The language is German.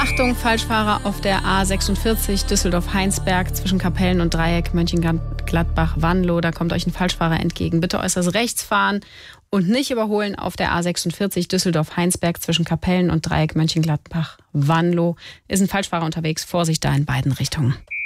Achtung, Falschfahrer auf der A46 Düsseldorf-Heinsberg zwischen Kapellen und Dreieck Mönchengladbach-Wanlo. Da kommt euch ein Falschfahrer entgegen. Bitte äußerst rechts fahren und nicht überholen auf der A46 Düsseldorf-Heinsberg zwischen Kapellen und Dreieck Mönchengladbach-Wanlo. Ist ein Falschfahrer unterwegs. Vorsicht da in beiden Richtungen.